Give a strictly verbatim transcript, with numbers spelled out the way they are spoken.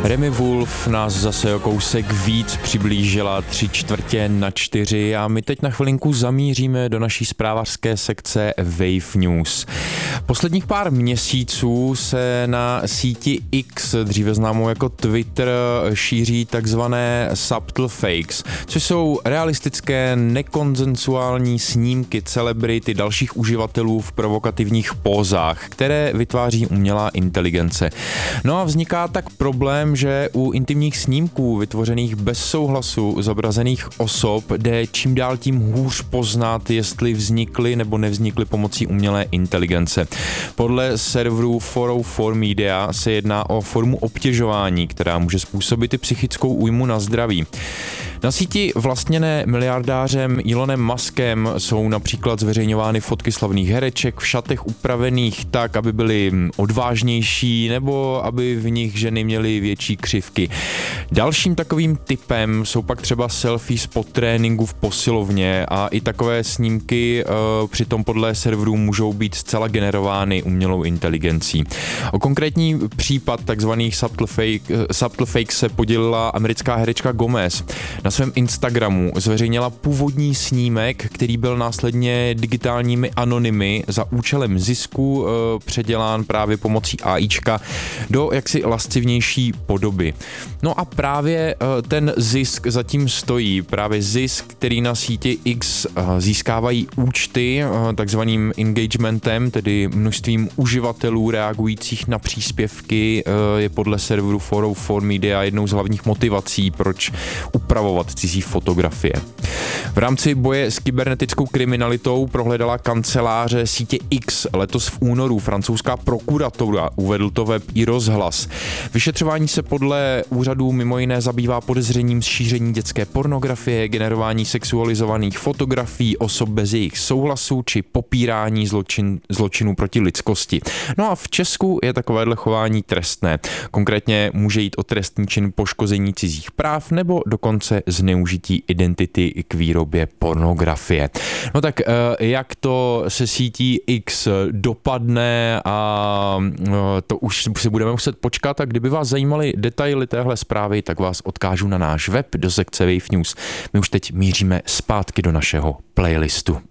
Remi Wolf nás zase o kousek víc přiblížila tři čtvrtě na čtyři a my teď na chvilinku zamíříme do naší zprávařské sekce Wave News. Posledních pár měsíců se na síti X, dříve známou jako Twitter, šíří takzvané subtle fakes, což jsou realistické, nekonsensuální snímky celebrit i dalších uživatelů v provokativních pózách, které vytváří umělá inteligence. No a vzniká tak problém, že u intimních snímků vytvořených bez souhlasu zobrazených osob jde čím dál tím hůř poznat, jestli vznikly nebo nevznikly pomocí umělé inteligence. Podle serveru čtyři nula čtyři Media se jedná o formu obtěžování, která může způsobit i psychickou újmu na zdraví. Na síti vlastněné miliardářem Elonem Muskem jsou například zveřejňovány fotky slavných hereček v šatech upravených tak, aby byly odvážnější nebo aby v nich ženy měly větší křivky. Dalším takovým typem jsou pak třeba selfies po tréninku v posilovně a i takové snímky e, přitom podle serverů můžou být zcela generovány umělou inteligencí. O konkrétní případ takzvaných subtle fake, subtle fake se podělila americká herečka Gomez. Na svém Instagramu zveřejnila původní snímek, který byl následně digitálními anonymy za účelem zisku e, předělán právě pomocí AIčka do jaksi lascivnější podoby. No a právě e, ten zisk zatím stojí, právě zisk, který na síti X e, získávají účty e, takzvaným engagementem, tedy množstvím uživatelů reagujících na příspěvky, e, je podle serveru čtyři nula čtyři Media jednou z hlavních motivací, proč upravovat cizí fotografie. V rámci boje s kybernetickou kriminalitou prohledala kanceláře sítě X letos v únoru francouzská prokuratura, uvedl to web iRozhlas. Vyšetřování se podle úřadů mimo jiné zabývá podezřením z šíření dětské pornografie, generování sexualizovaných fotografií osob bez jejich souhlasu či popírání zločin, zločinů proti lidskosti. No a v Česku je takovéhle chování trestné. Konkrétně může jít o trestný čin poškození cizích práv nebo dokonce zneužití identity k výrobě pornografie. No tak jak to se sítí X dopadne a to už si budeme muset počkat, a kdyby vás zajímaly detaily téhle zprávy, tak vás odkážu na náš web do sekce Wave News. My už teď míříme zpátky do našeho playlistu.